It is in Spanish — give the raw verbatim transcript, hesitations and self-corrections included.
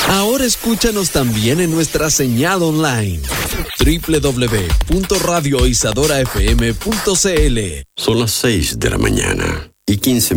Ahora escúchanos también en nuestra señal online doble u doble u doble u punto radio isadora f m punto c l. Son las seis de la mañana y quince